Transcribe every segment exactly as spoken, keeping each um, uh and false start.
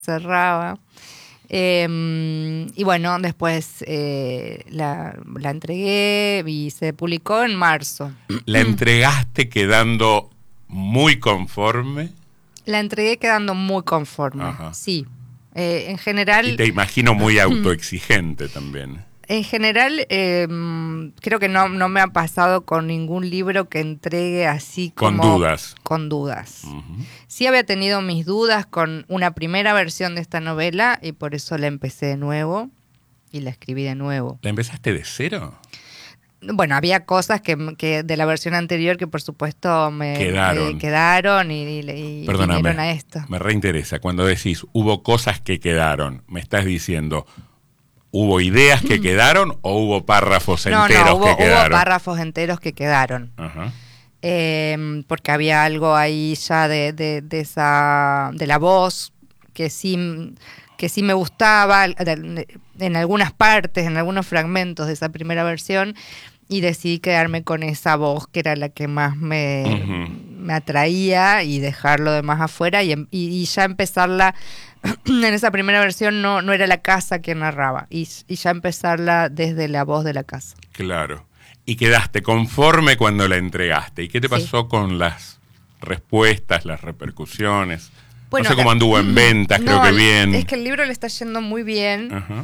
cerraba. Eh, y bueno, después eh, la, la entregué y se publicó en marzo. ¿La entregaste quedando muy conforme? La entregué quedando muy conforme, Ajá. sí. Eh, en general... Y te imagino muy autoexigente también. En general, eh, creo que no, no me ha pasado con ningún libro que entregue así como... Con dudas. Con dudas. Uh-huh. Sí había tenido mis dudas con una primera versión de esta novela y por eso la empecé de nuevo y la escribí de nuevo. ¿La empezaste de cero? Bueno, había cosas que, que de la versión anterior que por supuesto me quedaron, eh, quedaron y, y, y vinieron a esto. Me reinteresa. Cuando decís hubo cosas que quedaron, me estás diciendo... ¿Hubo ideas que quedaron o hubo párrafos no, enteros no, hubo, que quedaron? Hubo párrafos enteros que quedaron. Ajá. Eh, porque había algo ahí ya de, de, de esa de la voz que sí, que sí me gustaba en algunas partes, en algunos fragmentos de esa primera versión, y decidí quedarme con esa voz que era la que más me, uh-huh. me atraía y dejarlo de más afuera y, y, y ya empezarla... En esa primera versión no, no era la casa quien narraba y, y ya empezarla desde la voz de la casa. Claro. Y quedaste conforme cuando la entregaste. ¿Y qué te pasó sí. con las respuestas, las repercusiones? Bueno, no sé cómo anduvo en ventas, no, creo que bien. Es que el libro le está yendo muy bien. Uh-huh.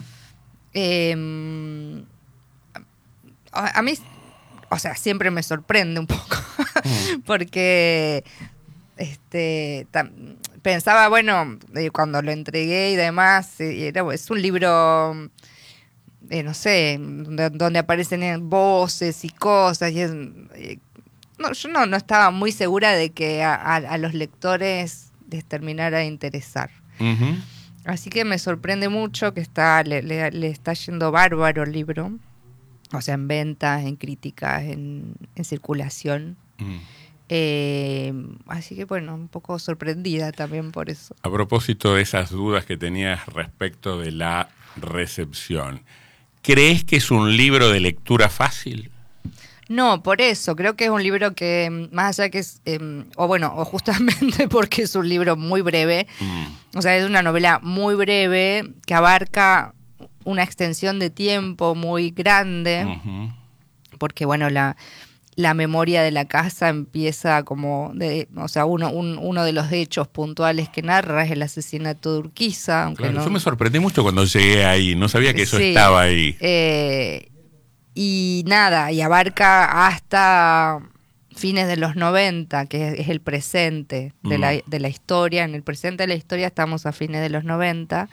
Eh, a, a mí, o sea, siempre me sorprende un poco uh-huh. porque... Este, tam, pensaba, bueno, eh, cuando lo entregué y demás, eh, era, es un libro, eh, no sé, de, donde aparecen voces y cosas. Y es, eh, no, yo no, no estaba muy segura de que a, a, a los lectores les terminara de interesar. Uh-huh. Así que me sorprende mucho que está le, le, le está yendo bárbaro el libro, o sea, en ventas, en críticas, en, en circulación. Uh-huh. Eh, así que bueno, un poco sorprendida también por eso. A propósito de esas dudas que tenías respecto de la recepción, ¿crees que es un libro de lectura fácil? No, por eso, creo que es un libro que, más allá que es, eh, o bueno, o justamente porque es un libro muy breve, mm. o sea, es una novela muy breve que abarca una extensión de tiempo muy grande, uh-huh. porque bueno, la... La memoria de la casa empieza como, de, o sea, uno, un, uno de los hechos puntuales que narra es el asesinato de Urquiza. Aunque claro, no... yo me sorprendí mucho cuando llegué ahí, no sabía que eso sí, estaba ahí. Eh, y nada, y abarca hasta fines de los noventa, que es, es el presente de, mm. la, de la historia. En el presente de la historia estamos a fines de los noventa.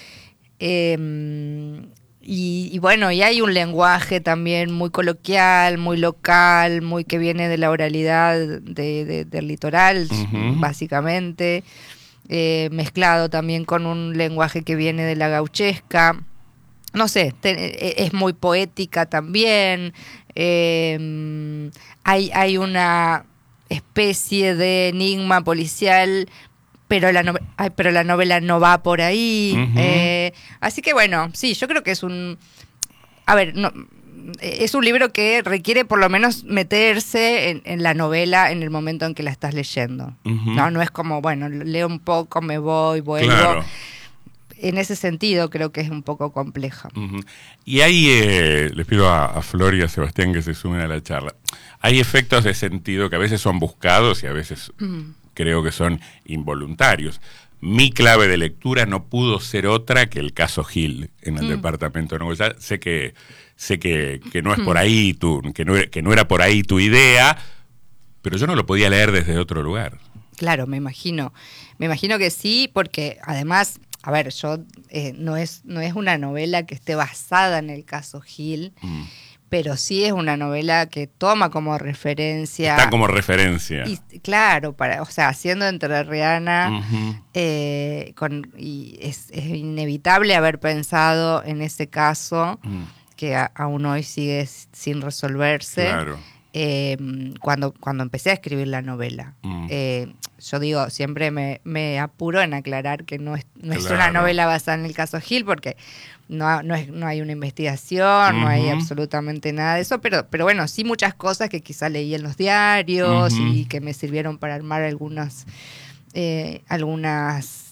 Eh, Y, y bueno, y hay un lenguaje también muy coloquial, muy local, muy que viene de la oralidad de, de, del litoral, uh-huh. básicamente, eh, mezclado también con un lenguaje que viene de la gauchesca. No sé, te, es muy poética también. Eh, hay, hay una especie de enigma policial, pero la, no, ay, pero la novela no va por ahí. Uh-huh. Eh, así que bueno, sí, yo creo que es un... A ver, no, es un libro que requiere por lo menos meterse en, en la novela en el momento en que la estás leyendo. Uh-huh. No, no es como, bueno, leo un poco, me voy, vuelvo. Claro. En ese sentido creo que es un poco compleja. Uh-huh. Y ahí, eh, les pido a, a Flor y a Sebastián que se sumen a la charla, hay efectos de sentido que a veces son buscados y a veces... Uh-huh. creo que son involuntarios. Mi clave de lectura no pudo ser otra que el caso Gil en el mm. departamento de Nueva York. Sé que sé que, que no es por ahí tu, que no, que no era por ahí tu idea, pero yo no lo podía leer desde otro lugar. Claro, me imagino. Me imagino que sí, porque además, a ver, yo eh, no es no es una novela que esté basada en el caso Gil. Mm. Pero sí es una novela que toma como referencia... Está como referencia. Y, claro, para, o sea, siendo entrerriana, uh-huh. eh, con, y es, es inevitable haber pensado en ese caso, uh-huh. que a, aún hoy sigue sin resolverse, claro. eh, cuando, cuando empecé a escribir la novela. Uh-huh. Eh, yo digo, siempre me, me apuro en aclarar que no es, no claro. es una novela basada en el caso Gil, porque... No, no, es, no hay una investigación, uh-huh. no hay absolutamente nada de eso, pero, pero bueno, sí muchas cosas que quizá leí en los diarios uh-huh. y que me sirvieron para armar algunas, eh, algunas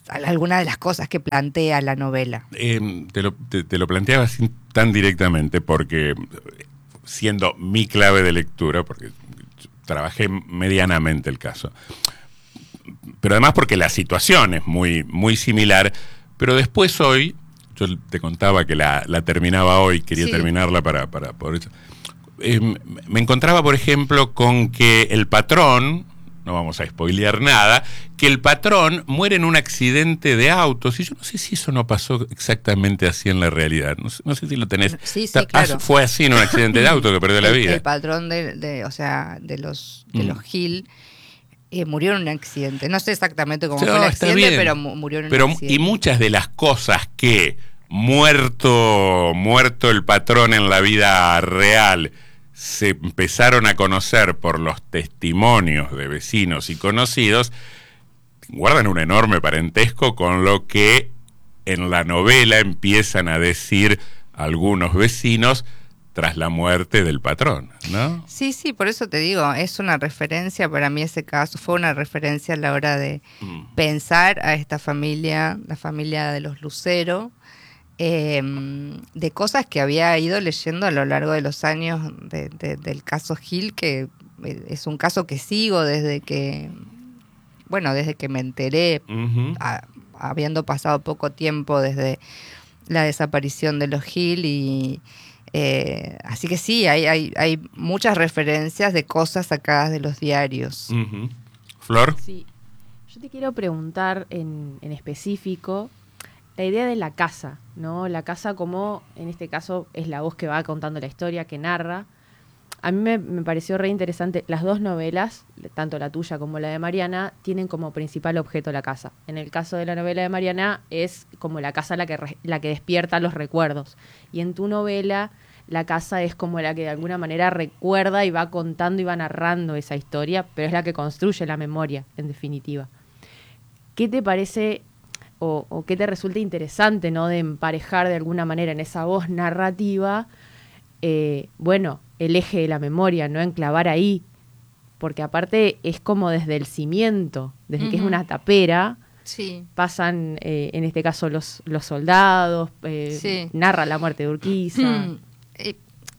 algunas de las cosas que plantea la novela. Eh, te, lo, te, te lo planteaba así tan directamente porque, siendo mi clave de lectura, porque trabajé medianamente el caso, pero además porque la situación es muy, muy similar, pero después hoy, yo te contaba que la, la terminaba hoy, quería sí. terminarla para, para poder... Eh, me encontraba, por ejemplo, con que el patrón, no vamos a spoilear nada, que el patrón muere en un accidente de autos, y yo no sé si eso no pasó exactamente así en la realidad, no sé, no sé si lo tenés. Sí, sí, claro. Fue así en un accidente de auto que perdió el, la vida. El patrón de, de o sea, de los, de mm. los Gil eh, murió en un accidente, no sé exactamente cómo no, fue el accidente, bien. pero murió en un pero, accidente. Y muchas de las cosas que muerto, muerto el patrón en la vida real, se empezaron a conocer por los testimonios de vecinos y conocidos, guardan un enorme parentesco con lo que en la novela empiezan a decir algunos vecinos tras la muerte del patrón, ¿no? Sí, sí, por eso te digo, es una referencia, para mí ese caso fue una referencia a la hora de mm. pensar a esta familia, la familia de los Lucero, Eh, de cosas que había ido leyendo a lo largo de los años de, de, del caso Gil, que es un caso que sigo desde que, bueno, desde que me enteré, uh-huh. a, habiendo pasado poco tiempo desde la desaparición de los Gil, y eh, así que sí, hay, hay, hay muchas referencias de cosas sacadas de los diarios. Uh-huh. ¿Flor? Sí, yo te quiero preguntar en, en específico la idea de la casa, ¿no? La casa como, en este caso, es la voz que va contando la historia, que narra. A mí me, me pareció re interesante. Las dos novelas, tanto la tuya como la de Mariana, tienen como principal objeto la casa. En el caso de la novela de Mariana, es como la casa la que, re, la que despierta los recuerdos. Y en tu novela, la casa es como la que de alguna manera recuerda y va contando y va narrando esa historia, pero es la que construye la memoria, en definitiva. ¿Qué te parece... O, o qué te resulta interesante, ¿no?, de emparejar de alguna manera en esa voz narrativa, eh, bueno, el eje de la memoria, ¿no?, enclavar ahí, porque aparte es como desde el cimiento, desde uh-huh. que es una tapera, sí. pasan, eh, en este caso, los, los soldados, eh, sí. narra la muerte de Urquiza. Mm. Eh,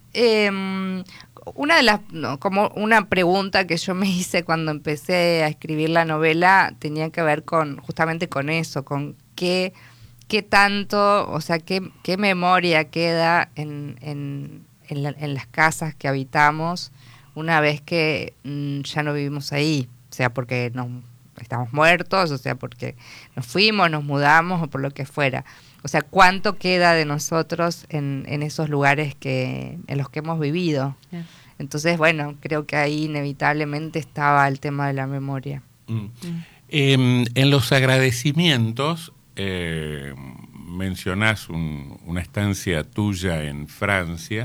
eh, una de las, no, como una pregunta que yo me hice cuando empecé a escribir la novela tenía que ver con, justamente con eso, con qué, qué tanto, o sea, qué, qué memoria queda en, en, en, la, en las casas que habitamos una vez que mmm, ya no vivimos ahí, o sea, porque nos estamos muertos, o sea, porque nos fuimos, nos mudamos o por lo que fuera. O sea, ¿cuánto queda de nosotros en, en esos lugares que en los que hemos vivido? Yeah. Entonces, bueno, creo que ahí inevitablemente estaba el tema de la memoria. Mm. Mm. Eh, en los agradecimientos, eh, mencionás un, una estancia tuya en Francia,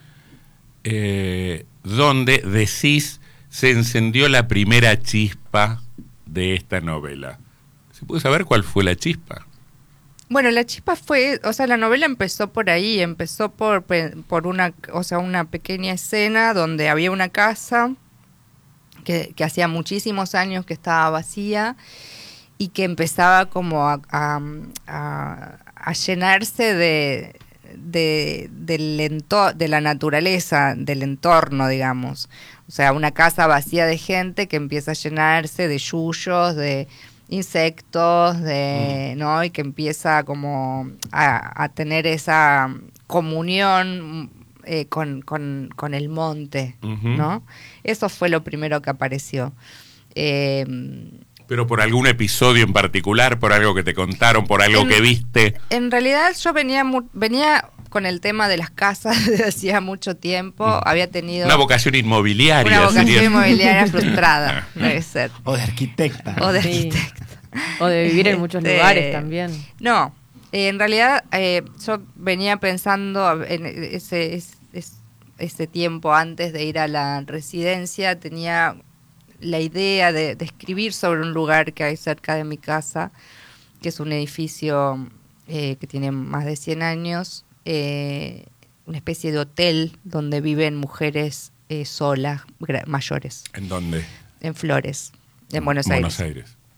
eh, donde decís se encendió la primera chispa de esta novela. ¿Se puede saber cuál fue la chispa? Bueno, la chispa fue, o sea, la novela empezó por ahí, empezó por por una, o sea, una pequeña escena donde había una casa que, que hacía muchísimos años que estaba vacía y que empezaba como a, a, a, a llenarse de, de, del ento- de la naturaleza, del entorno, digamos. O sea, una casa vacía de gente que empieza a llenarse de yuyos, de insectos, de, mm. ¿no? Y que empieza como a, a tener esa comunión eh, con, con, con el monte, uh-huh. ¿no? Eso fue lo primero que apareció. Eh, ¿Pero por algún episodio en particular, por algo que te contaron, por algo en, que viste? En realidad yo venía venía con el tema de las casas desde hacía mucho tiempo, mm. había tenido... Una vocación inmobiliaria. Una vocación sería. inmobiliaria frustrada, debe ser. O de arquitecta. O de sí. arquitecta. O de vivir en muchos este, lugares también. No, eh, en realidad eh, yo venía pensando en ese, ese, ese tiempo antes de ir a la residencia, tenía la idea de, de escribir sobre un lugar que hay cerca de mi casa, que es un edificio eh, que tiene más de cien años, eh, una especie de hotel donde viven mujeres eh, solas, gra- mayores. ¿En dónde? En Flores, en Buenos Aires. Buenos Aires.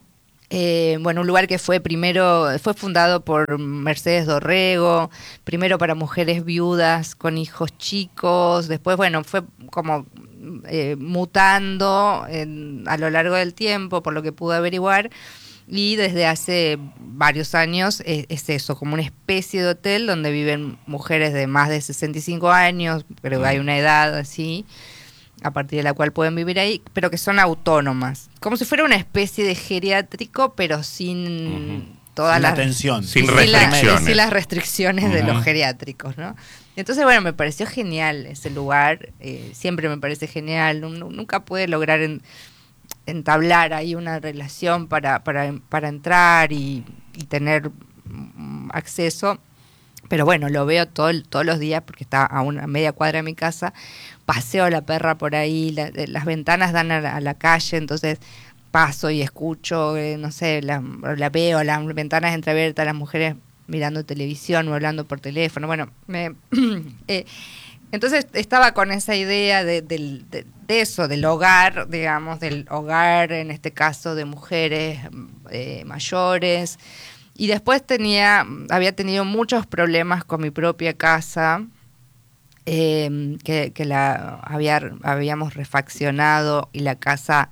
Eh, bueno, un lugar que fue primero, fue fundado por Mercedes Dorrego, primero para mujeres viudas con hijos chicos, después, bueno, fue como eh, mutando en, a lo largo del tiempo, por lo que pude averiguar, y desde hace varios años es, es eso, como una especie de hotel donde viven mujeres de más de sesenta y cinco años, creo que hay una edad así, a partir de la cual pueden vivir ahí, pero que son autónomas. Como si fuera una especie de geriátrico, pero sin uh-huh. todas sin las... atención. Sin, sin restricciones. La, sin las restricciones uh-huh. de los geriátricos, ¿no? Entonces, bueno, me pareció genial ese lugar. Eh, siempre me parece genial. Nunca pude lograr en, entablar ahí una relación para, para, para entrar y, y tener um, acceso. Pero bueno, lo veo todo, todos los días porque está a una media cuadra de mi casa. Paseo la perra por ahí, la, las ventanas dan a la, a la calle, entonces paso y escucho, eh, no sé, la, la veo, las ventanas entreabiertas, las mujeres mirando televisión o hablando por teléfono. Bueno, me, eh, entonces estaba con esa idea de, de, de, de eso, del hogar, digamos, del hogar, en este caso de mujeres eh, mayores. Y después tenía, había tenido muchos problemas con mi propia casa, eh, que, que la había, habíamos refaccionado y la casa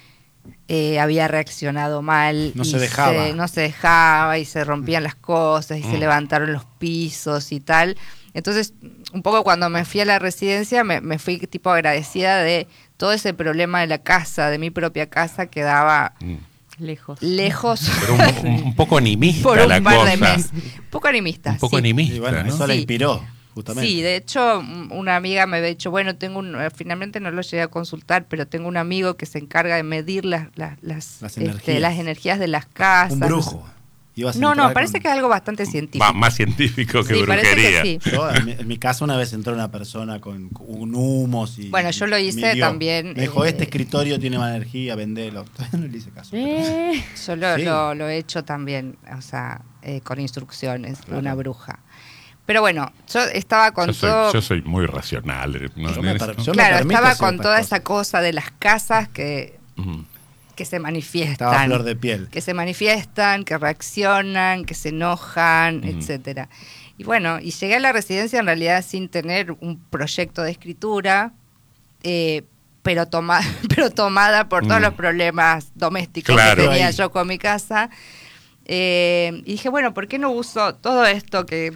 eh, había reaccionado mal. No y se dejaba. Se, no se dejaba y se rompían las cosas y mm. se levantaron los pisos y tal. Entonces, un poco cuando me fui a la residencia, me, me fui tipo agradecida de todo ese problema de la casa, de mi propia casa, que daba... Mm. Lejos. Lejos. Pero un, un poco animista por un la par cosa. De meses. Un poco animista. Un poco sí. animista. Y bueno, ¿no? eso la sí. inspiró, justamente. Sí, de hecho, una amiga me había dicho, bueno, tengo un, finalmente no lo llegué a consultar, pero tengo un amigo que se encarga de medir las, las, las, las, este, energías. las energías de las casas. Un brujo. Ibas a no, no, parece con... que es algo bastante científico. Va, más científico que sí, brujería. Parece que sí. Yo, en, mi, en mi casa una vez entró una persona con, con un humos y... Bueno, yo lo hice midió. también. Me dijo, eh, este escritorio tiene más energía, vendelo. Todavía no le hice caso. Eh. Yo lo, Sí. lo, lo he hecho también, o sea, eh, con instrucciones de Claro. una bruja. Pero bueno, yo estaba con Yo soy, todo... yo soy muy racional. ¿no? Yo me per- yo me Claro, permito estaba con ciertas toda cosas. esa cosa de las casas que... Ujú. que se manifiestan, Estaba a flor de piel. que se manifiestan, que reaccionan, que se enojan, Mm. etcétera. Y bueno, y llegué a la residencia en realidad sin tener un proyecto de escritura, eh, pero toma, pero tomada por todos Mm. los problemas domésticos Claro. que tenía Ahí. yo con mi casa. Eh, y dije, bueno, ¿por qué no uso todo esto que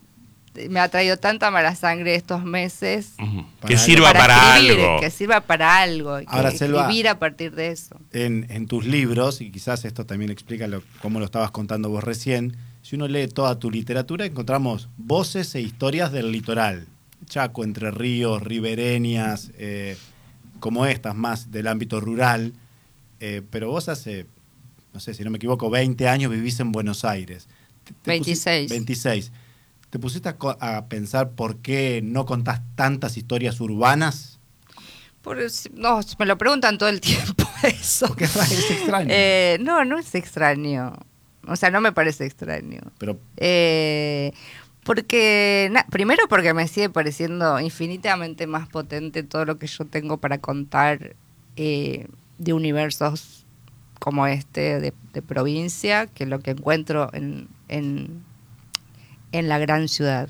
me ha traído tanta mala sangre estos meses? Ujú. Para Que algo. sirva para, escribir, algo. que sirva para algo, y que Ahora, Selva, escribir a partir de eso. En, en tus libros, y quizás esto también explica lo, cómo lo estabas contando vos recién, si uno lee toda tu literatura, encontramos voces e historias del litoral. Chaco, Entre Ríos, ribereñas, eh, como estas, más del ámbito rural. Eh, pero vos hace, no sé, si no me equivoco, veinte años vivís en Buenos Aires. Te- te veintiséis. pusi- veintiséis. ¿Te pusiste a, co- a pensar por qué no contás tantas historias urbanas? Por, no, me lo preguntan todo el tiempo eso. Porque es, es extraño. Eh, no, no es extraño. O sea, no me parece extraño. pero Eh, porque, na- primero porque me sigue pareciendo infinitamente más potente todo lo que yo tengo para contar eh, de universos como este de, de provincia, que lo que encuentro en, en, en la gran ciudad.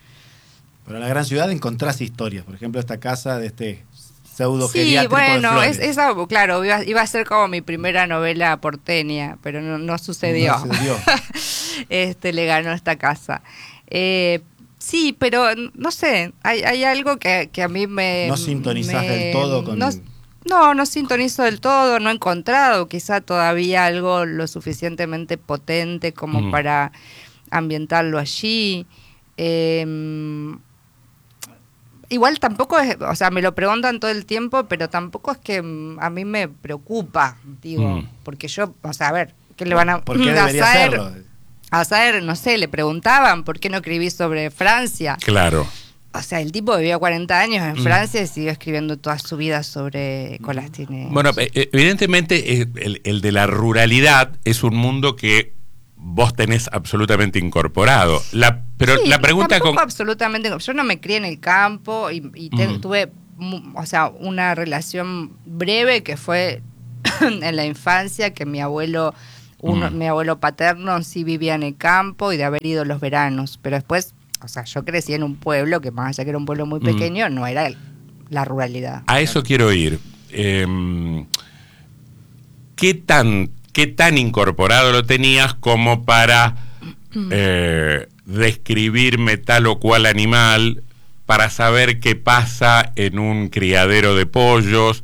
Pero en la gran ciudad encontrás historias. Por ejemplo, esta casa de este pseudo Sí, geriátrico de bueno, Flores. es, esa, claro, iba, iba a ser como mi primera novela porteña, pero no, no sucedió. No sucedió. este le ganó esta casa. Eh, sí, pero no sé, hay, hay algo que, que a mí me... ¿No sintonizás me- del todo con...? No, no, no sintonizo del todo, no he encontrado quizá todavía algo lo suficientemente potente como Mm. para ambientarlo allí. Eh, igual tampoco es, o sea, me lo preguntan todo el tiempo, pero tampoco es que mm, a mí me preocupa, digo, Mm. porque yo, o sea, a ver, ¿qué le van a, ¿Por qué a debería hacer? hacerlo? A saber, no sé, le preguntaban por qué no escribí sobre Francia. Claro. O sea, el tipo vivió cuarenta años en Mm. Francia y siguió escribiendo toda su vida sobre Colastine. Bueno, eh, evidentemente eh, el, el de la ruralidad es un mundo que vos tenés absolutamente incorporado. La, pero Sí, la pregunta tampoco con... absolutamente. Yo no me crié en el campo y, y te- Mm. tuve, mu- o sea, una relación breve que fue en la infancia, que mi abuelo Uno, Mm. Mi abuelo paterno sí vivía en el campo y de haber ido los veranos, pero después, o sea, yo crecí en un pueblo que más allá que era un pueblo muy pequeño, mm. no era la ruralidad. A eso quiero ir. Eh, ¿qué tan, qué tan incorporado lo tenías como para eh, describirme tal o cual animal, para saber qué pasa en un criadero de pollos,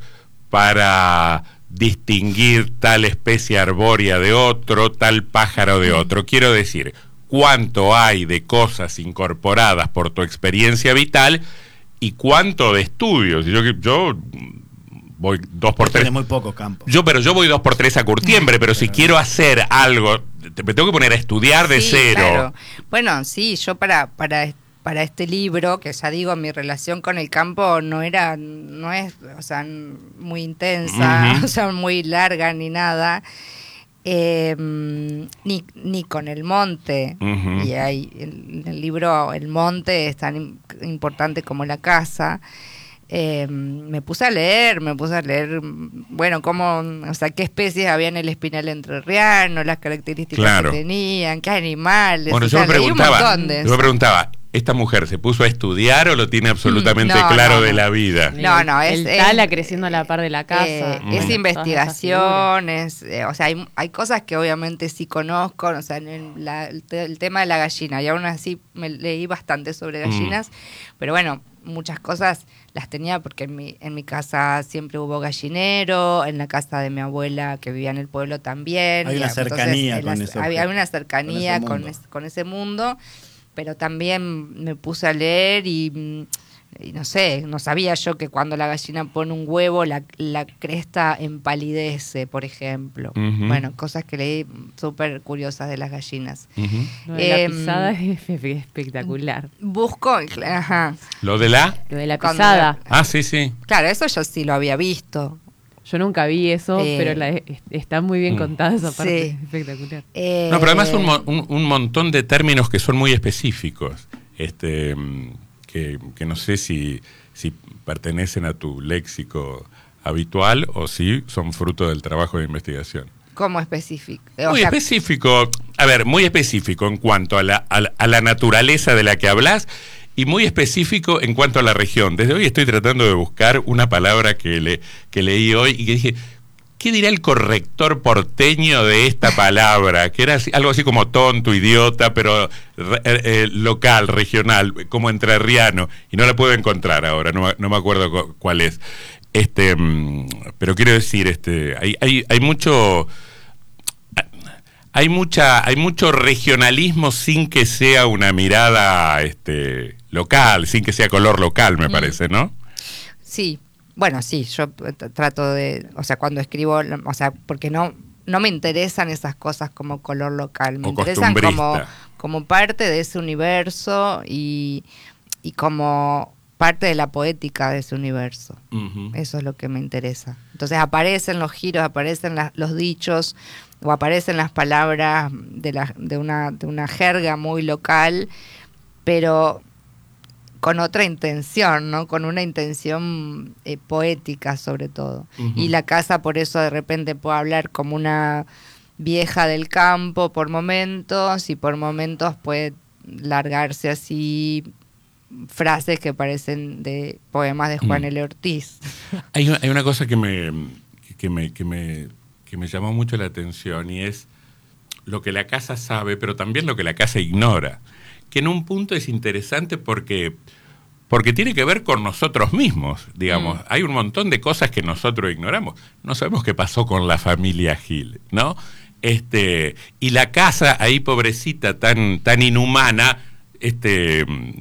para distinguir tal especie arbórea de otro, tal pájaro de otro? Quiero decir, ¿cuánto hay de cosas incorporadas por tu experiencia vital y cuánto de estudios? Yo, yo voy dos por tres. Muy pocos campos. Yo, pero yo voy dos por tres a Curtiembre, pero si quiero hacer algo, me tengo que poner a estudiar de sí, cero. Claro. Bueno, sí, yo para, para, para este libro, que ya digo, mi relación con el campo no era, no es, o sea, muy intensa, uh-huh. o sea, muy larga ni nada. Eh, ni, ni con el monte. Uh-huh. Y hay, en el libro el monte es tan importante como la casa. Eh, me puse a leer, me puse a leer, bueno, cómo, o sea, qué especies había en el espinal entrerriano, las características claro. que tenían, qué animales. Bueno, o yo sea, me preguntaba, de yo me preguntaba, ¿esta mujer se puso a estudiar o lo tiene absolutamente no, claro no, de no. la vida? No, no, es... El tala creciendo a la par de la casa. Eh, mm. Es investigación, es, eh, o sea, hay, hay cosas que obviamente sí conozco, o sea, en la, el, te, el tema de la gallina, y aún así me leí bastante sobre gallinas, mm. pero bueno, muchas cosas las tenía porque en mi, en mi casa siempre hubo gallinero, en la casa de mi abuela que vivía en el pueblo también. Hay una entonces, cercanía con las, ese había, había una cercanía con ese, con, es, con ese mundo, pero también me puse a leer y, y no sé, no sabía yo que cuando la gallina pone un huevo la, la cresta empalidece, por ejemplo. Uh-huh. Bueno, cosas que leí súper curiosas de las gallinas. Uh-huh. Lo de eh, la pisada es espectacular. Busco, ajá. ¿Lo de la? Lo de la pisada. La, ah, sí, sí. Claro, eso yo sí lo había visto. Yo nunca vi eso, eh, pero la, está muy bien contada esa parte, sí. espectacular. Eh, no, pero además un, un, un montón de términos que son muy específicos, este, que, que no sé si, si pertenecen a tu léxico habitual o si son fruto del trabajo de investigación. ¿Cómo específico? O muy sea, específico, a ver, muy específico en cuanto a la, a, a la naturaleza de la que hablas. Y muy específico en cuanto a la región. Desde hoy estoy tratando de buscar una palabra que, le, que leí hoy y que dije, ¿qué dirá el corrector porteño de esta palabra? Que era así, algo así como tonto, idiota, pero eh, eh, local, regional, como entrerriano. Y no la puedo encontrar ahora, no, no me acuerdo cu- cuál es. Este, pero quiero decir, este, hay, hay, hay mucho... Hay mucha, hay mucho regionalismo sin que sea una mirada este, local, sin que sea color local, me mm. parece, ¿no? Sí, bueno, sí, yo trato de, o sea, cuando escribo, o sea, porque no, no me interesan esas cosas como color local, me o interesan como, como parte de ese universo y, y como parte de la poética de ese universo. Uh-huh. Eso es lo que me interesa. Entonces aparecen los giros, aparecen la, los dichos, o aparecen las palabras de, la, de, una, de una jerga muy local, pero con otra intención, ¿no? Con una intención eh, poética sobre todo. Uh-huh. Y la casa por eso de repente puede hablar como una vieja del campo por momentos, y por momentos puede largarse así frases que parecen de poemas de Juan mm. L. Ortiz. Hay una, hay una cosa que me, que me, que me, que me llamó mucho la atención, y es lo que la casa sabe, pero también lo que la casa ignora, que en un punto es interesante porque, porque tiene que ver con nosotros mismos, digamos. Mm. Hay un montón de cosas que nosotros ignoramos. No sabemos qué pasó con la familia Gil, ¿no? Este, y la casa ahí, pobrecita, tan, tan inhumana, este...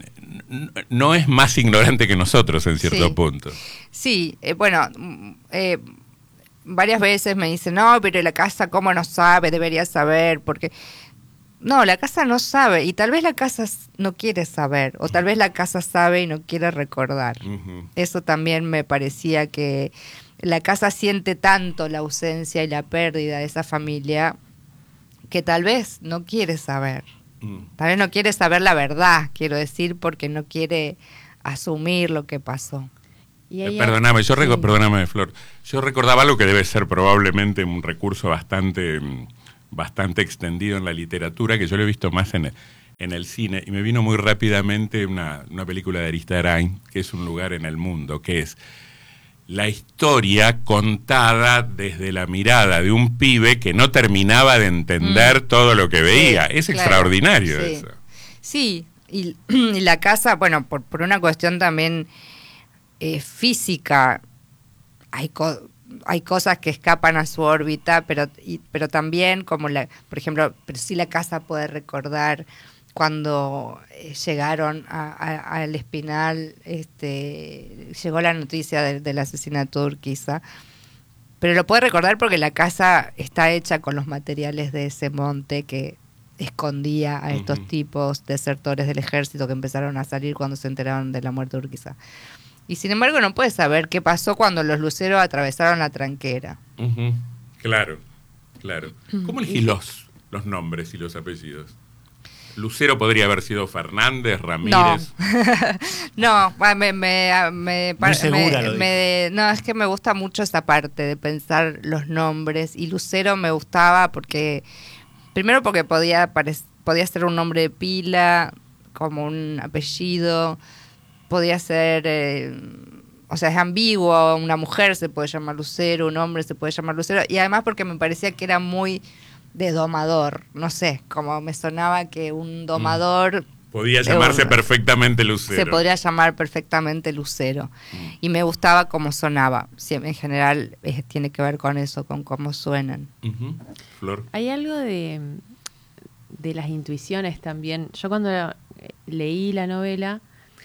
no es más ignorante que nosotros en cierto sí. punto. Sí, eh, bueno, eh, varias veces me dicen, no, pero la casa cómo no sabe, debería saber, porque... No, la casa no sabe, y tal vez la casa no quiere saber, o tal vez la casa sabe y no quiere recordar. Uh-huh. Eso también me parecía que la casa siente tanto la ausencia y la pérdida de esa familia que tal vez no quiere saber. Tal vez no quiere saber la verdad, quiero decir, porque no quiere asumir lo que pasó. Y ella, perdóname, yo rec- sí. perdóname, Flor. Yo recordaba algo que debe ser probablemente un recurso bastante bastante extendido en la literatura, que yo lo he visto más en el, en el cine, y me vino muy rápidamente una, una película de Aristarain, que es Un lugar en el mundo, que es la historia contada desde la mirada de un pibe que no terminaba de entender mm. todo lo que veía. Sí, es claro, extraordinario sí. eso. Sí, y, y la casa, bueno, por, por una cuestión también eh, física, hay, co hay cosas que escapan a su órbita, pero, y, pero también como, la, por ejemplo, pero sí la casa puede recordar cuando eh, llegaron al Espinal, este, llegó la noticia de, del asesinato de Urquiza, pero lo puede recordar porque la casa está hecha con los materiales de ese monte que escondía a estos uh-huh. tipos desertores del ejército que empezaron a salir cuando se enteraron de la muerte de Urquiza. Y sin embargo no puede saber qué pasó cuando los luceros atravesaron la tranquera. Uh-huh. Claro, claro. ¿Cómo elegís los, los nombres y los apellidos? Lucero podría haber sido Fernández, Ramírez. No, no me, me, me, Muy segura me, lo me no, es que me gusta mucho esa parte de pensar los nombres. Y Lucero me gustaba porque, primero porque podía, podía ser un nombre de pila, como un apellido, podía ser, eh, o sea, es ambiguo, una mujer se puede llamar Lucero, un hombre se puede llamar Lucero, y además porque me parecía que era muy de domador, no sé, como me sonaba que un domador... Mm. Podía llamarse eh, perfectamente Lucero. Se podría llamar perfectamente Lucero. Mm. Y me gustaba cómo sonaba. Sí, en general eh, tiene que ver con eso, con cómo suenan. Uh-huh. Flor. Hay algo de, de las intuiciones también. Yo cuando leí la novela,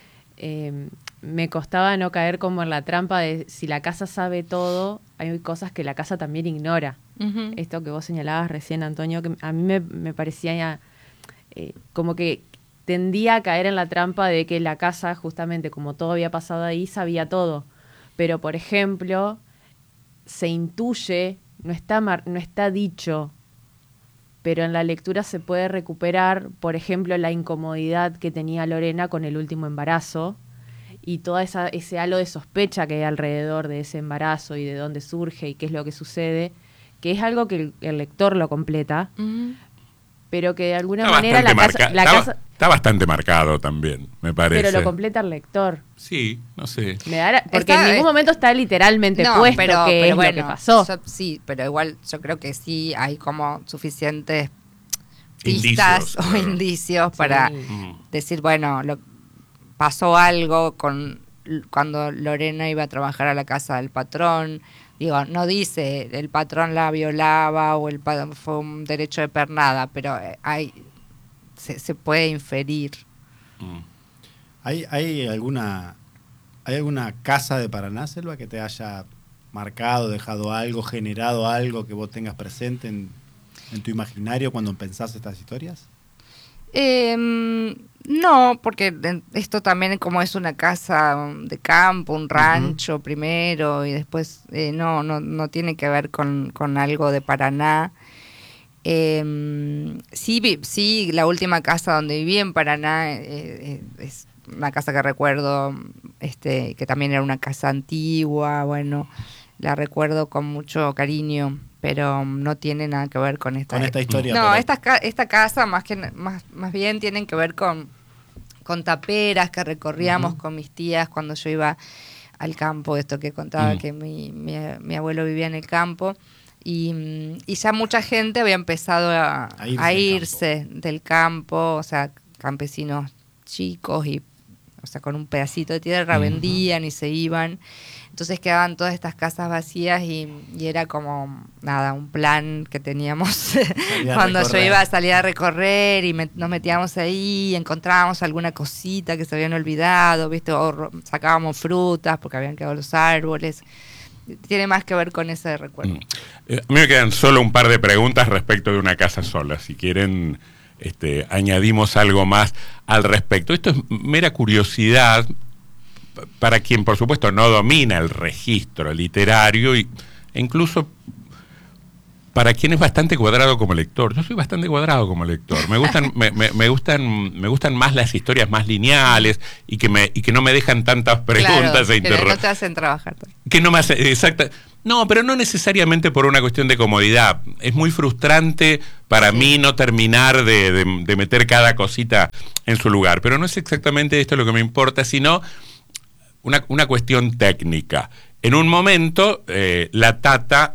eh, me costaba no caer como en la trampa de si la casa sabe todo, hay cosas que la casa también ignora. Uh-huh. Esto que vos señalabas recién, Antonio, que a mí me, me parecía eh, como que tendía a caer en la trampa de que la casa, justamente como todo había pasado ahí, sabía todo. Pero, por ejemplo, se intuye, no está, mar, no está dicho, pero en la lectura se puede recuperar, por ejemplo, la incomodidad que tenía Lorena con el último embarazo y todo esa, ese halo de sospecha que hay alrededor de ese embarazo y de dónde surge y qué es lo que sucede, que es algo que el, el lector lo completa, uh-huh. pero que de alguna está manera la, marca casa, la está, casa... Está bastante marcado también, me parece. Pero lo completa el lector. Sí, no sé. Me da, porque está, en ningún momento está literalmente no, puesto pero, que pero es bueno, lo que pasó. Yo, sí, pero igual yo creo que sí hay como suficientes pistas indicios, o claro. indicios para sí. decir, bueno, lo, pasó algo con cuando Lorena iba a trabajar a la casa del patrón. Digo, no dice el patrón la violaba o el fue un derecho de pernada, pero hay se, se puede inferir. Mm. ¿Hay, hay alguna hay alguna casa de Paraná, Selva, que te haya marcado, dejado algo, generado algo que vos tengas presente en, en tu imaginario cuando pensás estas historias? Eh, no, porque esto también como es una casa de campo, un rancho uh-huh. primero y después eh, no, no, no tiene que ver con, con algo de Paraná. Eh, sí, sí, la última casa donde viví en Paraná eh, es una casa que recuerdo, este, que también era una casa antigua, bueno, la recuerdo con mucho cariño. Pero no tiene nada que ver con esta, con esta historia. No, pero... esta, esta casa más que más, más bien tienen que ver con, con taperas que recorríamos uh-huh. con mis tías cuando yo iba al campo, esto que contaba uh-huh. que mi, mi, mi abuelo vivía en el campo. Y, y ya mucha gente había empezado a, a irse, a irse del, campo. del campo, o sea, campesinos chicos y o sea, con un pedacito de tierra uh-huh. vendían y se iban. Entonces quedaban todas estas casas vacías y, y era como, nada, un plan que teníamos cuando yo iba a salir a recorrer y me, nos metíamos ahí y encontrábamos alguna cosita que se habían olvidado, ¿viste? O sacábamos frutas porque habían quedado los árboles. Tiene más que ver con ese recuerdo. Mm. Eh, a mí me quedan solo un par de preguntas respecto de Una casa sola. Si quieren, este, añadimos algo más al respecto. Esto es mera curiosidad para quien, por supuesto, no domina el registro literario y, e incluso para quien es bastante cuadrado como lector. Yo soy bastante cuadrado como lector. Me gustan, me, me, me gustan, me gustan más las historias más lineales y que me, y que no me dejan tantas preguntas claro, e interrogantes. Que no te hacen trabajar. Que no me hacen, exacta. No, pero no necesariamente por una cuestión de comodidad. Es muy frustrante para sí. mí no terminar de, de, de meter cada cosita en su lugar. Pero no es exactamente esto lo que me importa, sino una, una cuestión técnica. En un momento, eh, la Tata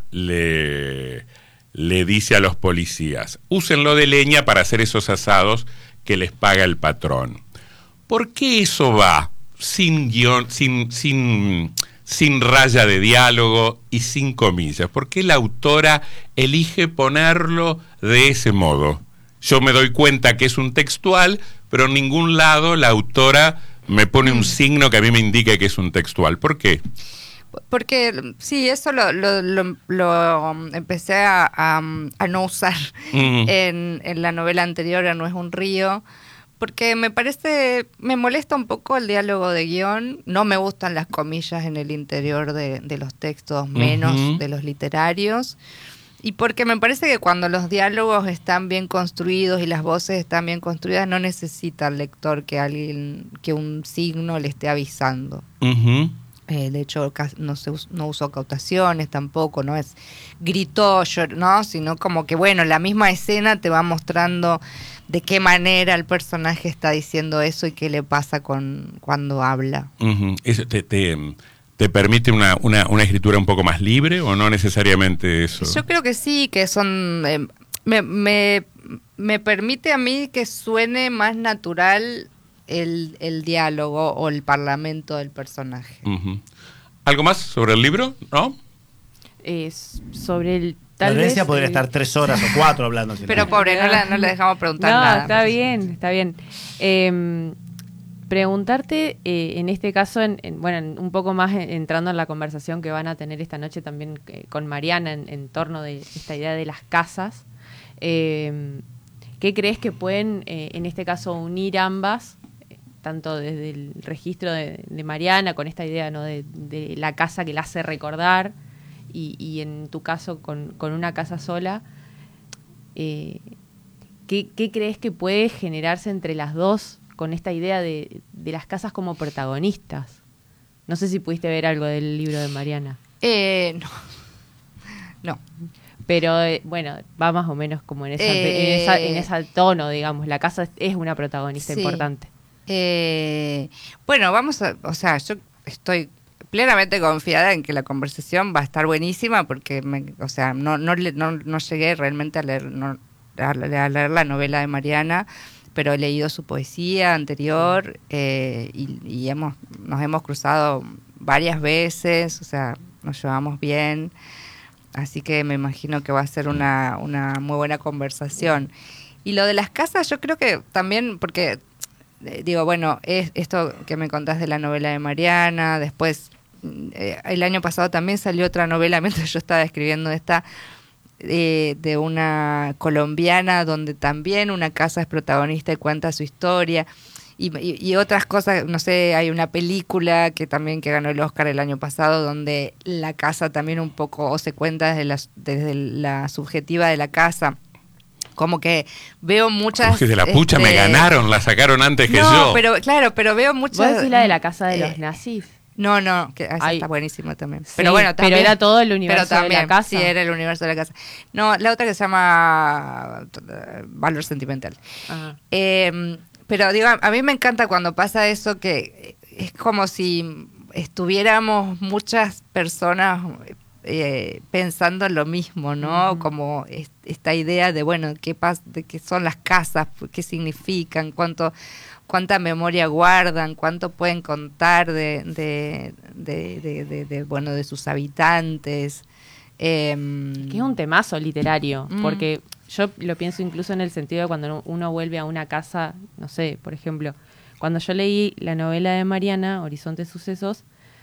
le, le dice a los policías, úsenlo de leña para hacer esos asados que les paga el patrón. ¿Por qué eso va sin guión, sin, sin, sin raya de diálogo y sin comillas? ¿Por qué la autora elige ponerlo de ese modo? Yo me doy cuenta que es un textual, pero en ningún lado la autora me pone un signo que a mí me indique que es un textual. ¿Por qué? Porque sí, eso lo, lo, lo, lo empecé a, a, a no usar mm. en, en la novela anterior, a No es un río, porque me parece, me molesta un poco el diálogo de guión, no me gustan las comillas en el interior de, de los textos, menos uh-huh. de los literarios, y porque me parece que cuando los diálogos están bien construidos y las voces están bien construidas, no necesita el lector que alguien, que un signo le esté avisando. Uh-huh. Eh, de hecho, no se no usó cautaciones tampoco, no es gritó, no, sino como que bueno, la misma escena te va mostrando de qué manera el personaje está diciendo eso y qué le pasa con cuando habla. Uh-huh. ¿Eso te, te, te permite una, una, una escritura un poco más libre o no necesariamente eso? Yo creo que sí, que son eh, me, me, me permite a mí que suene más natural El, el diálogo o el parlamento del personaje. Uh-huh. ¿Algo más sobre el libro? ¿No? Eh, sobre el... Tal Florencia vez, podría eh, estar tres horas o cuatro hablando. Pero pobre, no, la, no le dejamos preguntar no, nada. Está bien, está bien. Eh, preguntarte, eh, en este caso, en, en, bueno, en, un poco más en, entrando en la conversación que van a tener esta noche también eh, con Mariana en, en torno de esta idea de las casas, eh, ¿qué crees que pueden, eh, en este caso, unir ambas? Tanto desde el registro de, de Mariana, con esta idea, ¿no?, de, de la casa que la hace recordar, y, y en tu caso con, con una casa sola, eh, ¿qué, ¿qué crees que puede generarse entre las dos con esta idea de, de las casas como protagonistas? No sé si pudiste ver algo del libro de Mariana. Eh, no. No. Pero, eh, bueno, va más o menos como en, esa, eh, en, esa, en ese tono, digamos. La casa es una protagonista sí. importante. Eh, bueno, vamos a, o sea, yo estoy plenamente confiada en que la conversación va a estar buenísima porque, me, o sea, no, no, no, no llegué realmente a leer, no, a, a leer la novela de Mariana, pero he leído su poesía anterior eh, y, y hemos, nos hemos cruzado varias veces, o sea, nos llevamos bien, así que me imagino que va a ser una, una muy buena conversación. Y lo de las casas, yo creo que también, porque digo, bueno, es esto que me contás de la novela de Mariana, después eh, el año pasado también salió otra novela mientras yo estaba escribiendo esta, eh, de una colombiana donde también una casa es protagonista y cuenta su historia, y, y, y otras cosas, no sé, hay una película que también que ganó el Oscar el año pasado donde la casa también un poco, o se cuenta desde la, desde la subjetiva de la casa. Como que veo muchas... Como que de la pucha este... me ganaron, la sacaron antes que no, yo. pero claro, pero veo muchas... ¿Vos decís la de la casa de eh, los nazis? No, no, que esa Ay. está buenísima también. Sí, pero bueno, también... Pero era todo el universo pero también, de la casa. Sí, era el universo de la casa. No, la otra que se llama Valor Sentimental. Eh, pero digo, a mí me encanta cuando pasa eso, que es como si estuviéramos muchas personas... Eh, pensando en lo mismo, ¿no? Uh-huh. Como es, esta idea de, bueno, qué pas de qué son las casas, qué significan, cuánto, cuánta memoria guardan, cuánto pueden contar de, de, de, de, de, de bueno, de sus habitantes. Eh, que es un temazo literario, mm. porque yo lo pienso incluso en el sentido de cuando uno vuelve a una casa, no sé, por ejemplo, cuando yo leí la novela de Mariana, Horizontes Sucesos,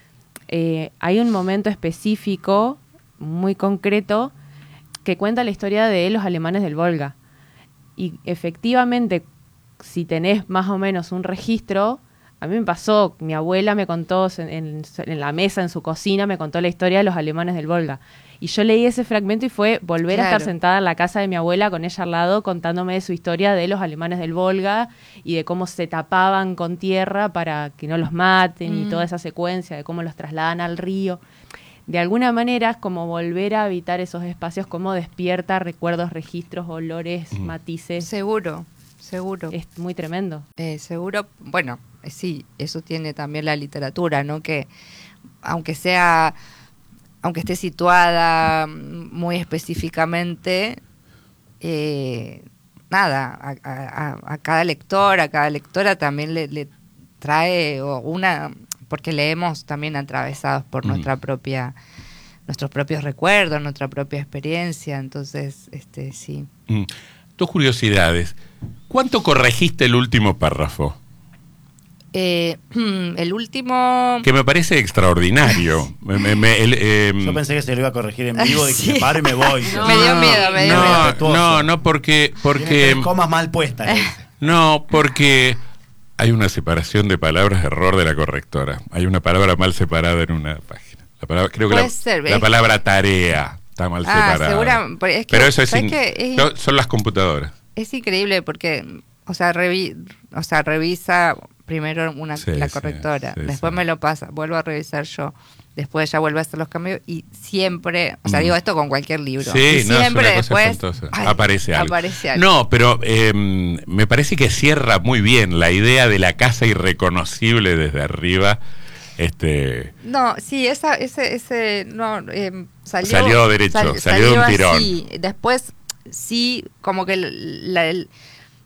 Eh, hay un momento específico, muy concreto, que cuenta la historia de los alemanes del Volga. Y efectivamente, si tenés más o menos un registro, A mí me pasó, mi abuela me contó en, en, en la mesa, en su cocina, me contó la historia de los alemanes del Volga. Y yo leí ese fragmento y fue volver Claro. a estar sentada en la casa de mi abuela con ella al lado contándome de su historia de los alemanes del Volga y de cómo se tapaban con tierra para que no los maten Mm. y toda esa secuencia de cómo los trasladan al río. De alguna manera es como volver a habitar esos espacios, como despierta recuerdos, registros, olores, Mm. matices. Seguro, seguro. Es muy tremendo. Eh, seguro, bueno, eh, sí, eso tiene también la literatura, ¿no? Que aunque sea, aunque esté situada muy específicamente, eh, nada, a, a- a cada lector, a cada lectora también le, le trae o una, porque leemos también atravesados por Mm. nuestra propia, nuestros propios recuerdos, nuestra propia experiencia, entonces, este, sí. Mm. Dos curiosidades. ¿Cuánto corregiste el último párrafo? Eh, el último... Que me parece extraordinario. Me- me- me- el, em, Yo pensé que se lo iba a corregir en vivo, dije, Sí. me paro y me voy. No. Me dio miedo, me dio no, miedo. respetuoso. no, no, porque, Tiene porque tres comas mal puestas. le dice. no, porque hay una separación de palabras, error de la correctora. Hay una palabra mal separada en una página. La palabra, creo que Puede la, ser, la ¿ves? palabra tarea está mal Ah, separada. segura, pero es que- Pero eso es, ¿sabes in- qué? Es- no, son las computadoras. Es increíble porque, o sea, revi o sea revisa primero una, Sí, la sí, correctora, sí, después sí. me lo pasa, vuelvo a revisar yo, después ya vuelvo a hacer los cambios y siempre, o sea, Mm. digo esto con cualquier libro, Sí, y no, es una siempre cosa después espantosa. ay, aparece algo. aparece algo. No, pero eh, me parece que cierra muy bien la idea de la casa irreconocible desde arriba. Este, No, sí, esa, ese, ese, no, eh, salió, Salió derecho, salió de un tirón. así. Después, sí, como que el- la- el-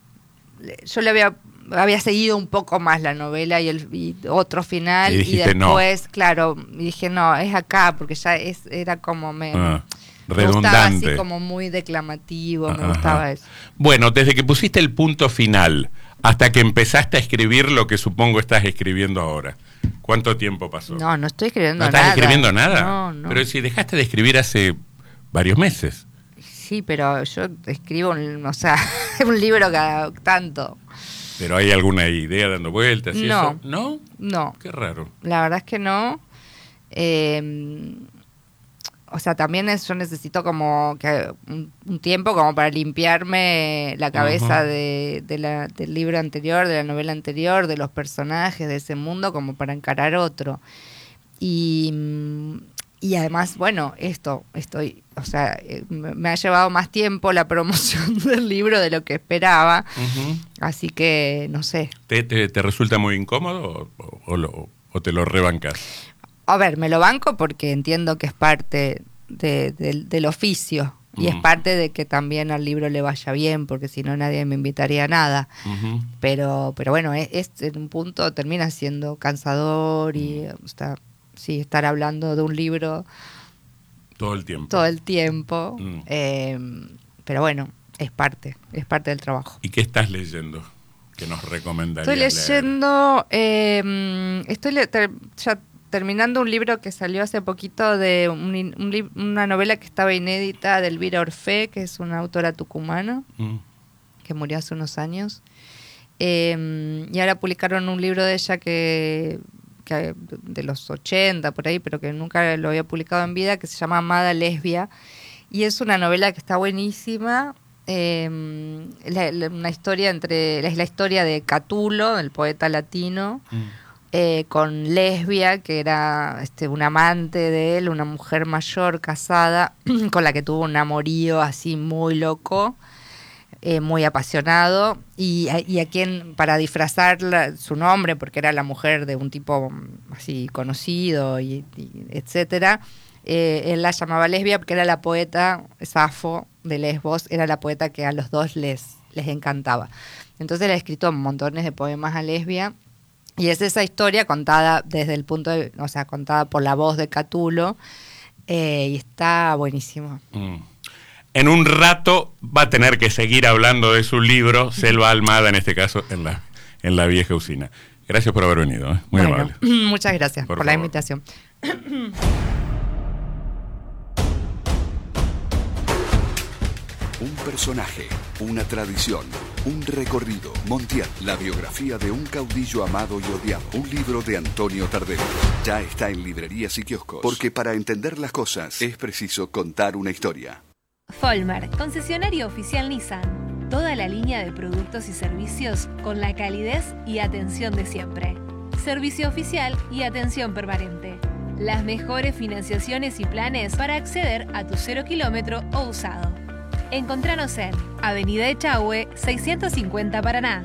yo le había, había seguido un poco más la novela y, el, y otro final, Y y, dijiste, no. después, claro, y dije, no, es acá, porque ya es, era como me, ah, me gustaba así redundante. como muy declamativo, me Ajá. gustaba eso. Bueno, desde que pusiste el punto final hasta que empezaste a escribir lo que supongo estás escribiendo ahora, ¿cuánto tiempo pasó? No, no estoy escribiendo ¿No nada. estás escribiendo nada? No, no. Pero si dejaste de escribir hace varios meses. Sí, pero yo escribo, un, o sea, un libro cada tanto. ¿Pero hay alguna idea dando vueltas y No. eso? ¿No? No, Qué raro. la verdad es que no. Eh, o sea, también es, yo necesito como que un, un tiempo como para limpiarme la cabeza Ajá. de, de la, del libro anterior, de la novela anterior, de los personajes, de ese mundo, como para encarar otro. Y, mm, y además, bueno, esto, estoy, o sea, eh, me me ha llevado más tiempo la promoción del libro de lo que esperaba. Ujú. Así que, no sé. ¿Te, te, te resulta muy incómodo o, o, o lo- o te lo rebancas? A ver, me lo banco porque entiendo que es parte de- del- del oficio y es Mm. parte de que también al libro le vaya bien, porque si no nadie me invitaría a nada. Ujú. Pero, pero bueno, es, es- en un punto termina siendo cansador y o sea, sí, estar hablando de un libro Todo el tiempo. todo el tiempo. Mm. eh, pero bueno, es parte, es parte del trabajo. ¿Y qué estás leyendo que nos recomendarías Estoy leer? leyendo, eh, estoy le- ter- ya terminando un libro que salió hace poquito de un in- un lib- una novela que estaba inédita de Elvira Orfé, que es una autora tucumana Mm. que murió hace unos años. Eh, y ahora publicaron un libro de ella que, que de los ochenta por ahí, pero que nunca lo había publicado en vida, que se llama Amada Lesbia. Y es una novela que está buenísima. Eh, la- la- una historia entre es la historia de Catulo, el poeta latino, Mm. eh, con Lesbia, que era este, un amante de él, una mujer mayor casada, con la que tuvo un amorío así muy loco, eh, muy apasionado, y a, y a quien, para disfrazar la- su nombre, porque era la mujer de un tipo mm, así conocido, y, y etcétera, eh, él la llamaba Lesbia porque era la poeta, Safo de Lesbos, era la poeta que a los dos les, les encantaba. Entonces le ha escrito montones de poemas a Lesbia. Y es esa historia contada desde el punto de, o sea, contada por la voz de Catulo, eh, y está buenísimo. Mm. En un rato va a tener que seguir hablando de su libro, Selva Almada, en este caso, en la, en la vieja usina. Gracias por haber venido, ¿eh? Muy Bueno, amable. muchas gracias Por por, la favor. invitación. Un personaje, una tradición, un recorrido. Montiel, la biografía de un caudillo amado y odiado. Un libro de Antonio Tardelli. Ya está en librerías y kioscos. Porque para entender las cosas es preciso contar una historia. Folmer, concesionario oficial Nissan. Toda la línea de productos y servicios con la calidez y atención de siempre. Servicio oficial y atención permanente. Las mejores financiaciones y planes para acceder a tu cero kilómetro o usado. Encontranos en Avenida Echagüe, seiscientos cincuenta Paraná.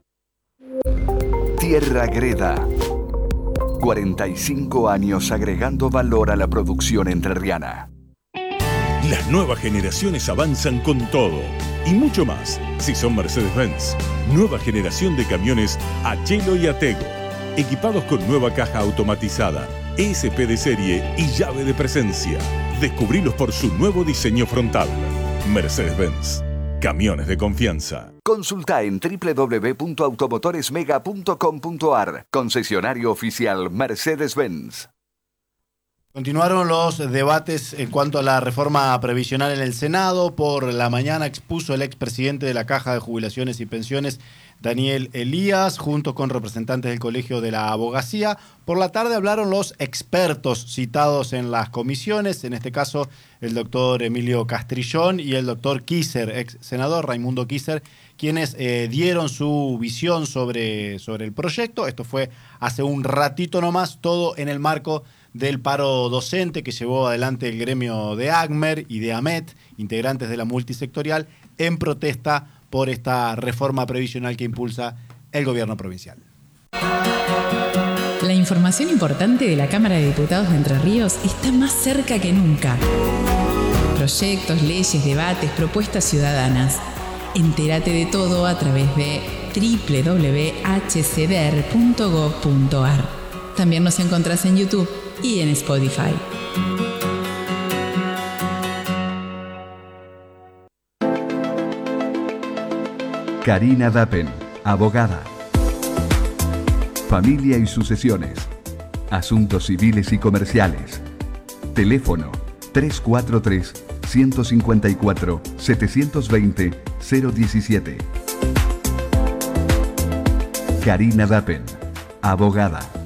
Tierra Greda. cuarenta y cinco años agregando valor a la producción entrerriana. Las nuevas generaciones avanzan con todo y mucho más si son Mercedes-Benz. Nueva generación de camiones Achelo y Atego, equipados con nueva caja automatizada, E S P de serie y llave de presencia. Descubrilos por su nuevo diseño frontal. Mercedes-Benz. Camiones de confianza. Consulta en doble u doble u doble u punto automotoresmega punto com punto a r. Concesionario oficial Mercedes-Benz. Continuaron los debates en cuanto a la reforma previsional en el Senado. Por la mañana expuso el expresidente de la Caja de Jubilaciones y Pensiones, Daniel Elías, junto con representantes del Colegio de la Abogacía. Por la tarde hablaron los expertos citados en las comisiones, en este caso el doctor Emilio Castrillón y el doctor Kisser, ex senador Raimundo Kisser, quienes eh, dieron su visión sobre, sobre el proyecto. Esto fue hace un ratito nomás, todo en el marco del paro docente que llevó adelante el gremio de ACMER y de AMET, integrantes de la multisectorial, en protesta por esta reforma previsional que impulsa el gobierno provincial. La información importante de la Cámara de Diputados de Entre Ríos está más cerca que nunca. Proyectos, leyes, debates, propuestas ciudadanas. Entérate de todo a través de doble u doble u doble u punto h c d r punto gov punto a r. También nos encontrás en YouTube y en Spotify. Karina Dappen, abogada. Familia y sucesiones. Asuntos civiles y comerciales. Teléfono tres cuatro tres, uno cinco cuatro, siete dos cero, cero uno siete. Karina Dappen, abogada.